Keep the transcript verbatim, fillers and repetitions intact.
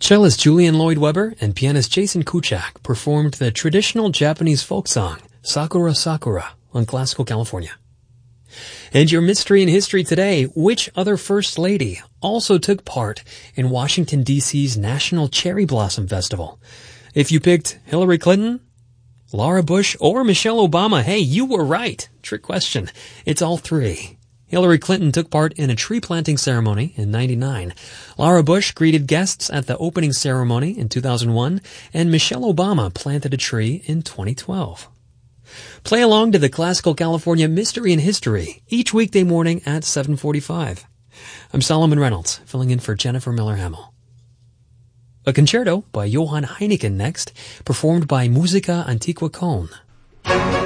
Cellist Julian Lloyd Webber and pianist Jason Kuchak performed the traditional Japanese folk song, Sakura Sakura, on Classical California. And your Mystery in History today, which other First Lady also took part in Washington, D C's National Cherry Blossom Festival? If you picked Hillary Clinton, Laura Bush, or Michelle Obama, hey, you were right. Trick question. It's all three. Hillary Clinton took part in a tree planting ceremony in ninety-nine. Laura Bush greeted guests at the opening ceremony in two thousand one, and Michelle Obama planted a tree in twenty twelve. Play along to the Classical California Mystery in History each weekday morning at seven forty-five. I'm Solomon Reynolds, filling in for Jennifer Miller-Hamill. A concerto by Johann Heineken next, performed by Musica Antiqua Köln.